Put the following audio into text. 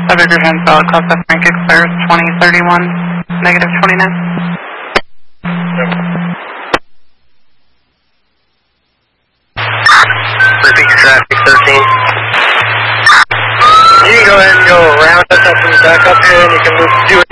Subject Revenge Bell, Club F. Frank expires 2031, negative 29. Repeat traffic 13. You can go ahead and go around us up from the back up here and you can do it.